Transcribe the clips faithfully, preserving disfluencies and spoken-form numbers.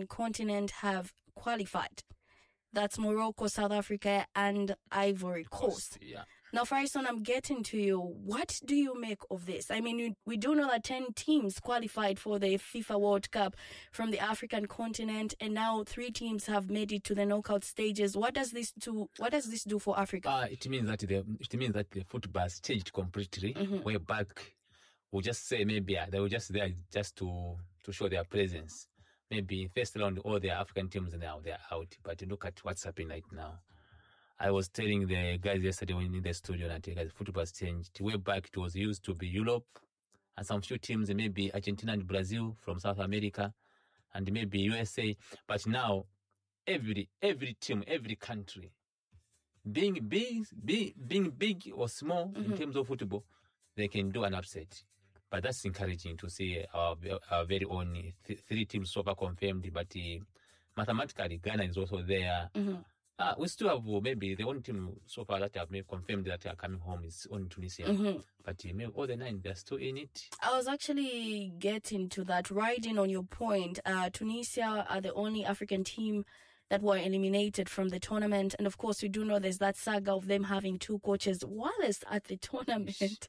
African continent have qualified. That's Morocco, South Africa, and Ivory Coast. Coast yeah. Now, Farison, I'm getting to you. What do you make of this? I mean, we, we do know that ten teams qualified for the FIFA World Cup from the African continent, and now three teams have made it to the knockout stages. What does this do? What does this do for Africa? Uh, it means that the it means that the football has changed completely. Mm-hmm. Way back, we'll just say maybe uh, they were just there just to to show their presence. Maybe first round, all the African teams now they're out. But look at what's happening right now. I was telling the guys yesterday when in the studio that guys, football has changed. Way back, it was used to be Europe and some few teams, maybe Argentina and Brazil from South America and maybe U S A. But now, every every team, every country, being big, big being big or small mm-hmm. in terms of football, they can do an upset. But that's encouraging to see our, our very own th- three teams so far confirmed. But uh, mathematically, Ghana is also there. Mm-hmm. Uh, we still have uh, maybe the only team so far that have maybe confirmed that they are coming home is only Tunisia. Mm-hmm. But uh, maybe all the nine, they're still in it. I was actually getting to that, riding on your point. Uh, Tunisia are the only African team that were eliminated from the tournament. And of course, we do know there's that saga of them having two coaches whilst at the tournament.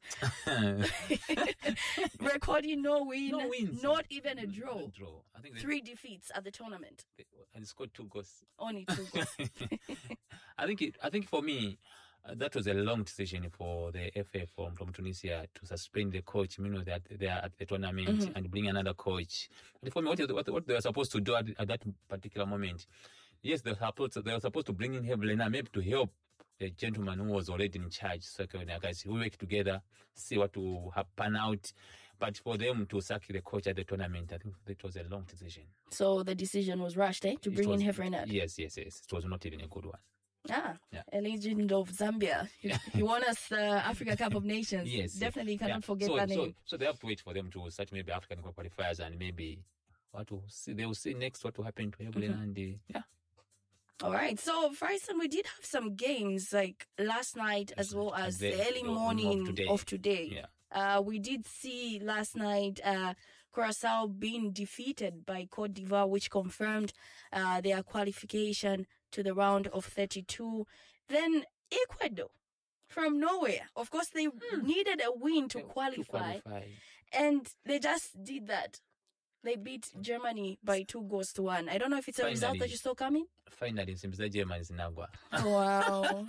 Recording no win, no wins. Not even a draw. No draw. I think Three defeats at the tournament. They, and scored two goals. Only two goals. I think it, I think for me, uh, that was a long decision for the F A from, from Tunisia to suspend the coach, you know, that they are at the tournament mm-hmm. and bring another coach. And for me, what, what, what they were supposed to do at, at that particular moment, yes, they were supposed to, they were supposed to bring in Heblena maybe to help the gentleman who was already in charge. So, okay, guys, we work together, see what will happen out. But for them to sack the coach at the tournament, I think it was a long decision. So the decision was rushed, eh? To bring was, in Heblena? Yes, yes, yes. It was not even a good one. Ah, yeah. A legend of Zambia. He won us the Africa Cup of Nations. Yes. Definitely yes. cannot yeah. forget so, that so, name. So they have to wait for them to start maybe African qualifiers and maybe what will see, they will see next what will happen to Heblena mm-hmm. and uh, yeah. All right. So, Farison, we did have some games like last night as well as the, the early morning of today. Of today. Yeah. Uh, we did see last night uh, Curacao being defeated by Cote d'Ivoire, which confirmed uh, their qualification to the round of thirty-two. Then Ecuador from nowhere. Of course, they hmm. needed a win to qualify, to qualify, and they just did that. They beat Germany by two goals to one. I don't know if it's a finally, result that you saw coming. Finally, it seems that Germany is Nagua. Wow.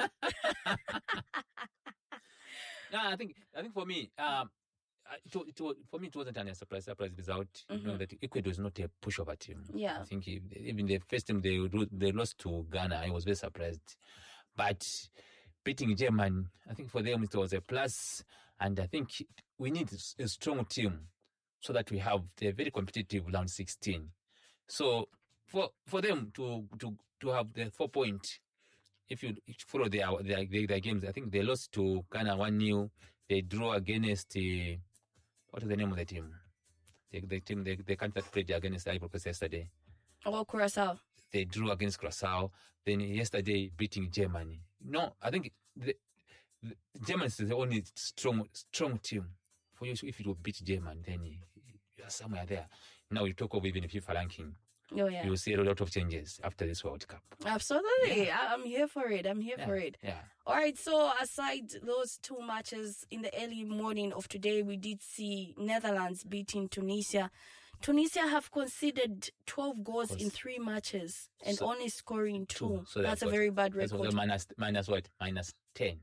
No, I think I think for me, um, it, it, it, for me it wasn't a surprise surprise result. Mm-hmm. You know that Ecuador is not a pushover team. Yeah, I think even the first time they they lost to Ghana, I was very surprised. But beating Germany, I think for them it was a plus, and I think we need a strong team so that we have a very competitive round sixteen. So for for them to to to have the four point. If you follow their, their their games, I think they lost to Ghana one nil. They drew against uh, what is the name of the team? The, the team, the, the country that played against Ivory Coast yesterday. Oh, Curacao. They drew against Curacao. Then yesterday beating Germany. No, I think the, the Germany is the only strong strong team. For you, if you beat Germany, then you, you are somewhere there. Now you talk of even the FIFA ranking. Oh, yeah. You will see a lot of changes after this World Cup. Absolutely. Yeah. I'm here for it. I'm here yeah. for it. Yeah. All right. So aside those two matches in the early morning of today, we did see Netherlands beating Tunisia. Tunisia have conceded twelve goals in three matches and so, only scoring two. two. So that's a very bad record. That's minus, minus what? Minus ten.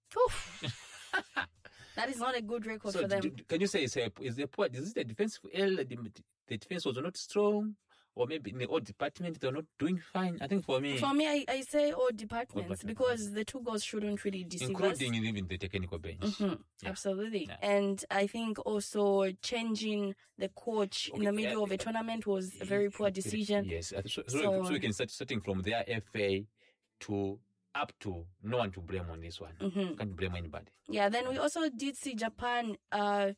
That is not a good record so for them. Do, can you say, is the poor, is this the defensive L, the, the defense was not strong? Or maybe in the old department, they're not doing fine. I think for me... For me, I, I say all departments because the two goals shouldn't really deceive including us. Including even the technical bench. Mm-hmm. Yeah. Absolutely. Yeah. And I think also changing the coach okay. in the middle uh, of a tournament was a very poor decision. Yes. So, so, so, so we can start starting from their F A to up to no one to blame on this one. Mm-hmm. Can't blame anybody. Yeah, then we also did see Japan... Uh,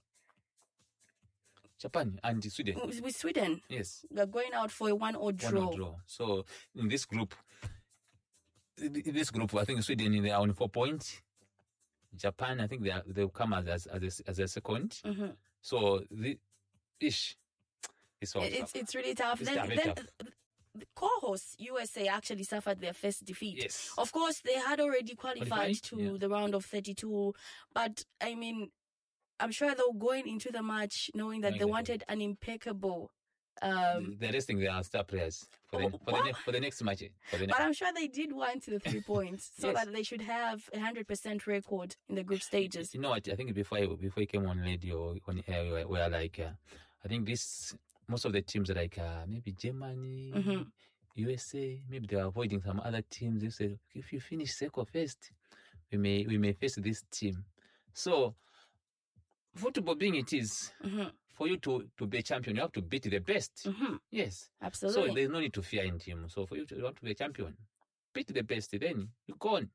Japan and Sweden. With Sweden. Yes. They're going out for a one-or draw. One draw. So, in this group, in this group, I think Sweden, they are on four points. Japan, I think they are, they'll come as, as, as, a, as a second. Mm-hmm. So, the, ish. It's, it's, it's really tough. It's then, tough, then tough. co-hosts, U S A, actually suffered their first defeat. Yes. Of course, they had already qualified, Qualified, to yeah. the round of thirty-two, but I mean, I'm sure they were going into the match knowing that Knowing they that- wanted an impeccable. Um, They're resting their star players for the, Oh, for the, what? ne- for the next match. For the but next, I'm sure they did want the three points so Yes. that they should have a hundred percent record in the group stages. you know what? I think before I, before I came on radio on air, we were, we were like, uh, I think this most of the teams are like uh, maybe Germany, Mhm. U S A. Maybe they are avoiding some other teams. They say if you finish second first, we may we may face this team. So football being it is, hmm for you to, to be a champion, you have to beat the best. hmm Yes. Absolutely. So there's no need to fear in team. So for you to want to be a champion, beat the best, then you go on.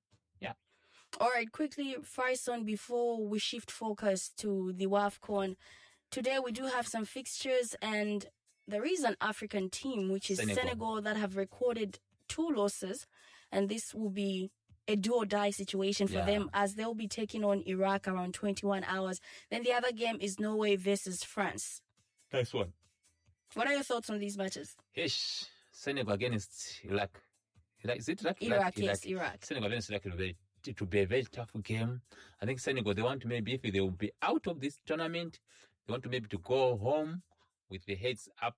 All right, quickly, Faison, before we shift focus to the WAFCON, today we do have some fixtures, and there is an African team, which is Senegal. Senegal, that have recorded two losses, and this will be a do or die situation for Yeah. them as they'll be taking on Iraq around twenty-one hours. Then the other game is Norway versus France. Nice one. What are your thoughts on these matches? Ish, Senegal against Iraq. Iraq is it Iraq? Iraq, yes, Iraq. Senegal against Iraq will be, it will be a very tough game. I think Senegal, they want to maybe, if they will be out of this tournament, they want to maybe to go home with the heads up.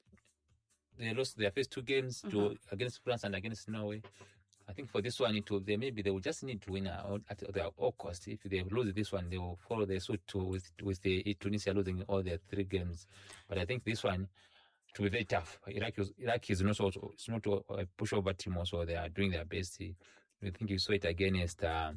They lost their first two games to against France and against Norway. I think for this one, it will, they maybe they will just need to win uh, at their all cost. If they lose this one, they will follow their suit to with with the Tunisia losing all their three games. But I think this one, to be very tough. Iraq is, Iraq is not also, it's not a pushover team also. They are doing their best. I think you saw it against, uh,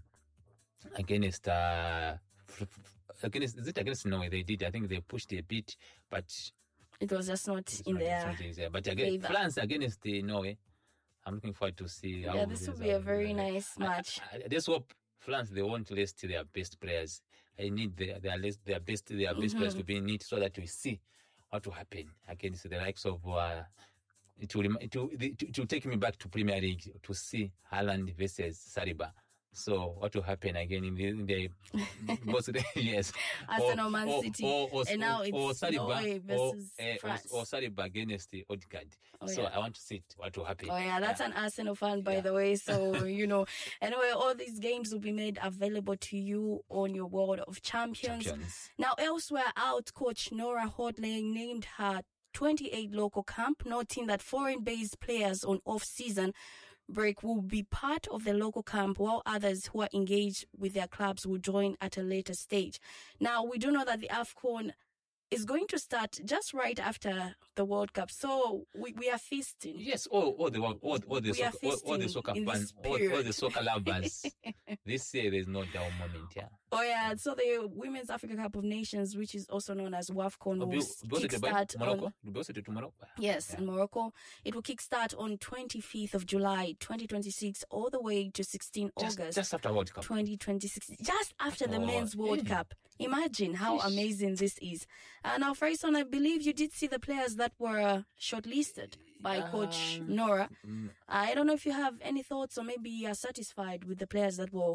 against, uh, against, is it against Norway? They did. I think they pushed a bit, but It was just not it's in not- it's their... not easy. But again, favor. France against the Norway, I'm looking forward to see how Yeah, this will be a very nice match. I, I, let's hope France, they won't list their best players. I need their their, list, their best their best players to be in it so that we see what will happen against the likes of. Uh, it will, rem- it, will, it, it will take me back to Premier League to see Haaland versus Saliba. So what will happen again in the, in the both the, yes, Arsenal, Man City, or, or, and now it's or Saliba, Norway or, versus eh, France. or, or Saliba against the Odegaard. Oh, so yeah. I want to see it, what will happen. Oh yeah, that's an Arsenal fan, by Yeah. the way. So you know, anyway, all these games will be made available to you on your World of Champions. Champions. Now, elsewhere out, Coach Nora Hodley named her twenty-eight local camp, noting that foreign-based players on off-season break will be part of the local camp, while others who are engaged with their clubs will join at a later stage. Now, we do know that the AFCON is going to start just right after the World Cup, so we, we are feasting. Yes, all, all the all, all the We are soccer, all, all the feasting soccer in fans, this all, all period. the soccer lovers. This year there's no down moment. Yeah. Oh yeah, so the Women's Africa Cup of Nations, which is also known as WAFCON, Oh, will we- we also did by kickstart Morocco. on... We also did to Morocco. Yes, Yeah. in Morocco. It will kickstart on twenty-fifth of July, twenty twenty-six, all the way to sixteenth Just, August, just after World Cup. twenty twenty-six, just after the Oh, Men's World yeah. Cup. Imagine how Yeesh. amazing this is. Uh, now, Faison, I believe you did see the players that were shortlisted by Coach Um, Nora. Mm, I don't know if you have any thoughts, or maybe you are satisfied with the players that were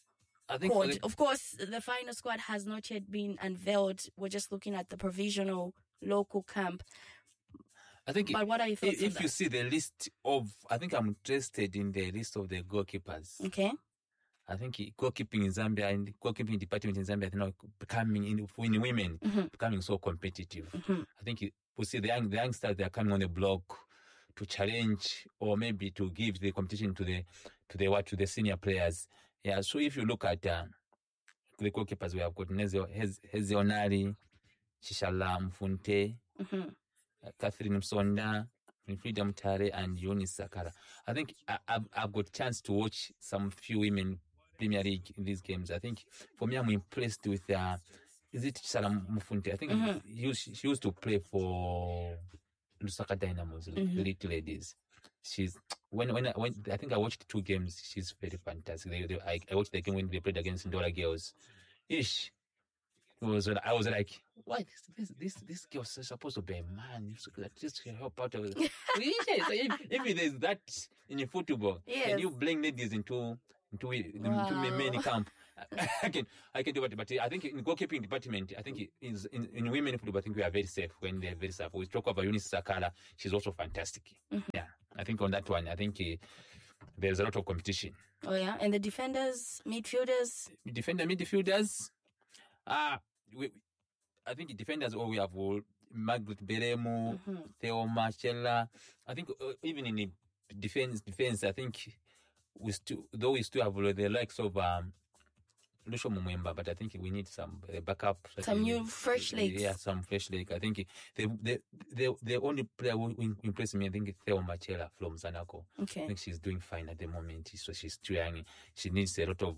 I think for called. the- Of course, the final squad has not yet been unveiled. We're just looking at the provisional local camp. I think But what are your if, thoughts on if you that? see the list of, I think I'm interested in the list of the goalkeepers. Okay. I think goalkeeping in Zambia and goalkeeping department in Zambia is now becoming in, in women Mhm. becoming so competitive. Mhm. I think it- we see the young the youngsters, they are coming on the block to challenge or maybe to give the competition to the to the what to the senior players. Yeah. So if you look at uh, the goalkeepers, we have got Nezio Hezionari, Shishala Mfunte, Mhm. uh, Catherine Msonda, Winfrida Mutare, and Eunice Sakara. I think I, I've, I've got chance to watch some few women Premier League in these games. I think for me, I'm impressed with uh, is it Shishala Mfunte? I think Mhm. he used, she used to play for Lusaka Dynamos, Mhm. the little ladies. She's when when I, when I think I watched two games. She's very fantastic. They, they, I, I watched the game when they played against Ndora Girls. Ish. It was I was like, why this this this girl is supposed to be a man? You should just help out of it. Yes, if, if there's that in football, Yes. and you bring ladies into into into Wow. many camp, I can I can do it. But I think in goalkeeping department, I think in in, in women football, I think we are very safe when they're very safe. We talk about Eunice Sakala. She's also fantastic. Mhm. Yeah, I I think on that one, I think uh, there's a lot of competition. Oh, yeah. And the defenders, midfielders? Defender, midfielders. Ah, we, I think the defenders, all we have all Margaret Beremo, mm-hmm. Theo Marchella. I think uh, even in the defense, defense, I think we still, though we still have the likes of um, Lucio Mumwemba, but I think we need some uh, backup. Some new fresh legs. Yeah, some fresh legs. I think the the the, the only player who impressed me, I think, is Theo Marchella from Zanaco. Okay. I think she's doing fine at the moment. So she's trying. She needs a lot of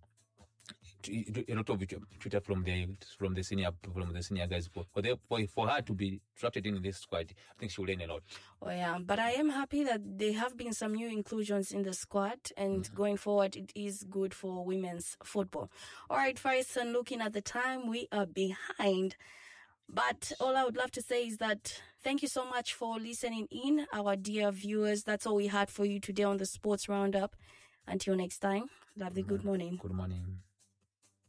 a lot of Twitter from the from the senior from the senior guys for for, the, for for her to be drafted in this squad. I think she'll learn a lot. Oh yeah, but I am happy that there have been some new inclusions in the squad, and mm-hmm. going forward, it is good for women's football. All right, Faison, looking at the time, we are behind. But all I would love to say is that thank you so much for listening in, our dear viewers. That's all we had for you today on the Sports Roundup. Until next time, lovely good morning. Good morning.